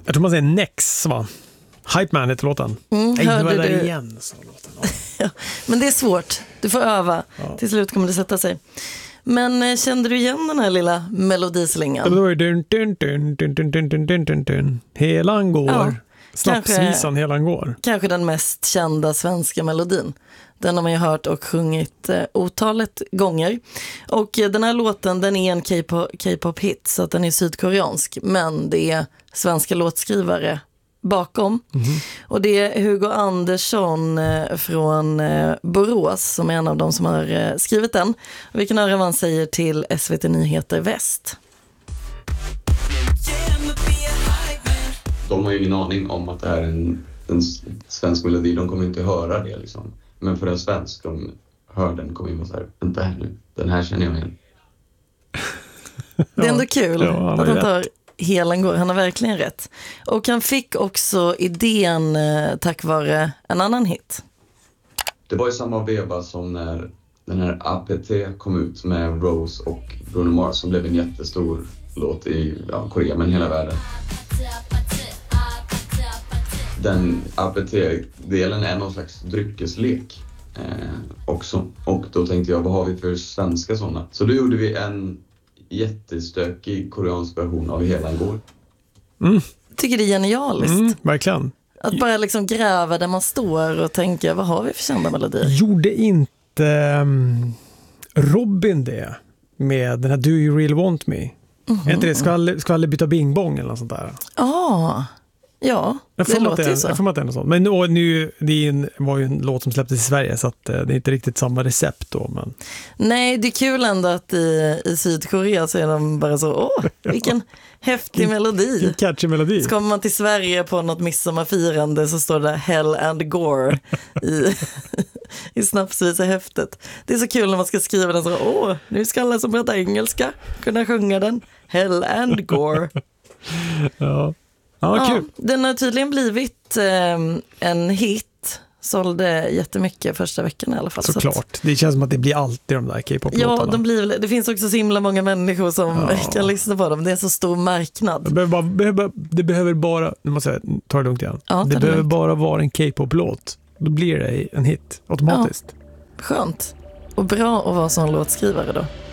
Jag tror man säger Nex, va? Hype Man heter låten. Nej, det var där igen, så låten. Ja, men det är svårt. Du får öva. Ja. Till slut kommer det sätta sig. Men kände du igen den här lilla melodislingan? Det var ju dun. Helan går. Ja, snapsvisan Helan går. Kanske den mest kända svenska melodin. Den har man ju hört och sjungit otalet gånger. Och den här låten, den är en K-pop-hit, så att den är sydkoreansk. Men det är svenska låtskrivare bakom. Och det är Hugo Andersson från Borås som är en av dem som har skrivit den. Och vi kan höra vad han säger till SVT Nyheter Väst. De har ju ingen aning om att det här är en svensk melodi. De kommer inte höra det liksom. Men för en svensk, de hör den, kommer in och säger, vänta här nu, den här känner jag igen. Det är ändå kul att han tar Helan går. Han har verkligen rätt. Och han fick också idén tack vare en annan hit. Det var ju samma veva som när den här APT kom ut med Rose och Bruno Mars, som blev en jättestor låt i Korea, men hela världen. Den APT-delen är någon slags dryckeslek också. Och då tänkte jag, vad har vi för svenska sådana? Så då gjorde vi en jättestökig koreansk version av Helan går. Tycker det är genialiskt. Verkligen. Att bara liksom gräva där man står och tänka, vad har vi för kända melodier? Gjorde inte Robin det med den här Do You Really Want Me? Är inte det? Ska aldrig byta Bing Bong eller något sånt där? Ja, det låter ju så. Jag får att det är något sånt. Men nu, var ju en låt som släpptes i Sverige, så att det är inte riktigt samma recept då. Men... Nej, det är kul ändå att i Sydkorea så är de bara så, vilken häftig melodi. Vilken catchy melodi. Så kommer man till Sverige på något midsommarfirande så står det Hell and Gore i snapsvisa häftet. Det är så kul när man ska skriva den så, nu ska alla som pratar engelska kunna sjunga den. Hell and Gore. Ja, kul. Den har tydligen blivit en hit. Sålde jättemycket första veckan i alla fall. Såklart. Det känns som att det blir alltid de där K-pop-låtarna. Ja, det finns också så himla många människor som kan lyssna på dem. Det är en så stor marknad. Det behöver bara, nu måste jag ta det lugnt igen. Ja, det behöver bara vara en K-pop-låt. Då blir det en hit automatiskt. Ja, skönt. Och bra att vara sån låtskrivare då.